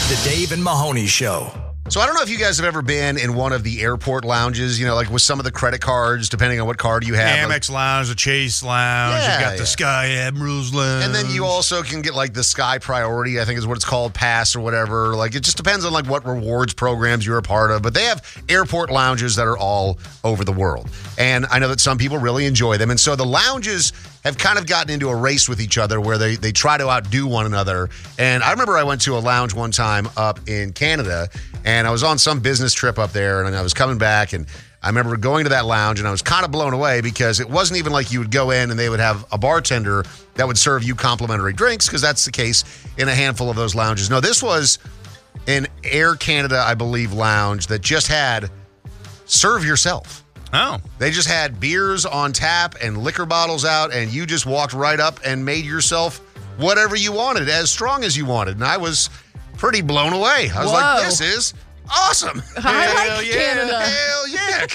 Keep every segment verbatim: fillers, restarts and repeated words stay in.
The Dave and Mahoney Show. So I don't know if you guys have ever been in one of the airport lounges, you know, like with some of the credit cards, depending on what card you have. Amex Lounge, the Chase Lounge, Yeah, you've got yeah. the Sky Admirals Lounge. And then you also can get like the Sky Priority, I think is what it's called, pass or whatever. Like it just depends on like what rewards programs you're a part of. But they have airport lounges that are all over the world. And I know that some people really enjoy them. And so the lounges have kind of gotten into a race with each other where they, they try to outdo one another. And I remember I went to a lounge one time up in Canada, and I was on some business trip up there, and I was coming back, and I remember going to that lounge, and I was kind of blown away because it wasn't even like you would go in and they would have a bartender that would serve you complimentary drinks, because that's the case in a handful of those lounges. No, this was an Air Canada, I believe, lounge that just had serve yourself. Oh. They just had beers on tap and liquor bottles out, and you just walked right up and made yourself whatever you wanted, as strong as you wanted. And I was pretty blown away. I was Whoa. like, this is awesome. I Hell like yeah. Canada. Hell yeah,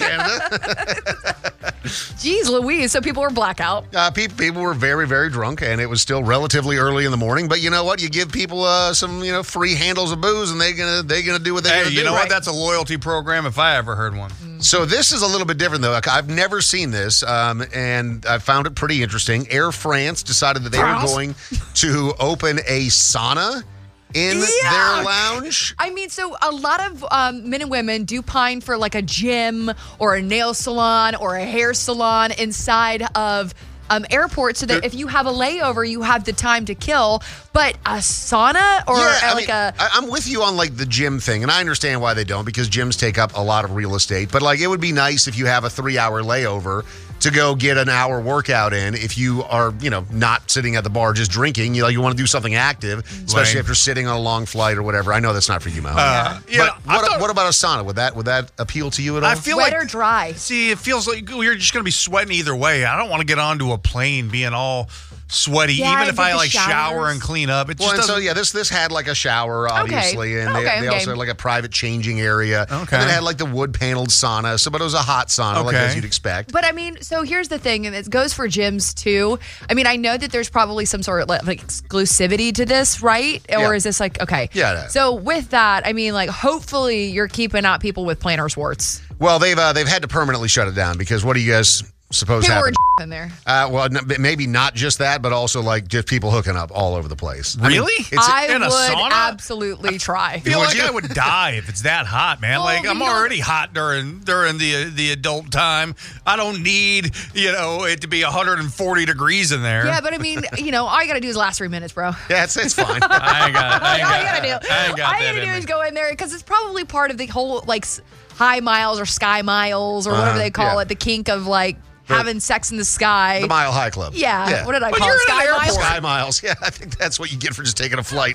Canada. Jeez Louise, so people were blackout. uh, pe- people were very, very drunk, and it was still relatively early in the morning. But you know what? You give people uh, some, you know, free handles of booze, and they're gonna they're gonna do what they're Hey, gonna you do. know right? what? That's a loyalty program if I ever heard one. So this is a little bit different, though. I've never seen this, um, and I found it pretty interesting. Air France decided that they France? were going to open a sauna in Yuck. their lounge. I mean, so a lot of um, men and women do pine for like a gym or a nail salon or a hair salon inside of um, airports so that if you have a layover, you have the time to kill. But a sauna or yeah, uh, I like mean, a... I- I'm with you on like the gym thing, and I understand why they don't, because gyms take up a lot of real estate. But like, it would be nice if you have a three-hour layover to go get an hour workout in. If you are, you know, not sitting at the bar just drinking, you know, you want to do something active, especially Lame. after sitting on a long flight or whatever. I know that's not for you, Mo. Uh, but yeah, I what, thought- what about a sauna? Would that would that appeal to you at all? I feel Wet like or dry? See, it feels like you're just going to be sweating either way. I don't want to get onto a plane being all sweaty, Yeah, even I if get I the like shower showers. and clean up. It just Well, and so doesn't. yeah, this this had like a shower, obviously, and Okay, they, I'm they also game. had like a private changing area. Okay. And then it had like the wood paneled sauna. So, but it was a hot sauna, like Okay. as you'd expect. But I mean, so here's the thing, and it goes for gyms too. I mean, I know that there's probably some sort of like like, exclusivity to this, right? Or Yeah. is this like, okay. Yeah, yeah. So with that, I mean, like, hopefully you're keeping out people with plantar warts. Well, they've uh, they've had to permanently shut it down, because what do you guys suppose People were happened? in there. Uh, well, n- maybe not just that, but also like just people hooking up all over the place. I mean, Really? it's, I in a would sauna? absolutely try. I feel Would like you? I would die if it's that hot, man. Well, like I'm you know- already hot during during the the adult time. I don't need you know it to be one hundred forty degrees in there. Yeah, but I mean, you know, all you got to do is last three minutes, bro. yeah, it's, it's fine. I ain't got. I ain't all got, you gotta do, I ain't got all you that gotta in do me. is go in there because it's probably part of the whole like s- high miles or sky miles or whatever Uh-huh, they call yeah. it, the kink of like having sex in the sky. The Mile High Club. yeah, what did I But call you're it? in an Sky airport. miles. Sky Miles. Yeah, I think that's what you get for just taking a flight.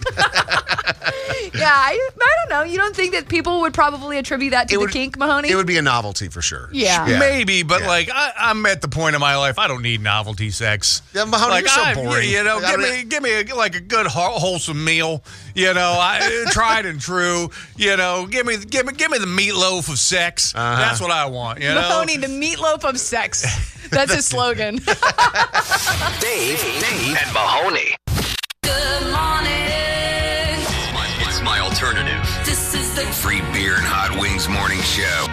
Yeah, I, I don't know. You don't think that people would probably attribute that to It the would- kink, Mahoney? It would be a novelty for sure. Yeah. Yeah. Maybe, but Yeah. like I, I'm at the point in my life I don't need novelty sex. Yeah, Mahoney, like, you're so I- boring. You know, Like, I give don't- me give me a, like a good whole- wholesome meal. You know, I tried and true. You know, give me give me give me the meatloaf of sex. Uh-huh. That's what I want. You know, Mahoney, the meatloaf of sex. That's his slogan. Dave, Dave, and Mahoney. Good morning. It's my alternative. This is the Free beer and hot wings morning show.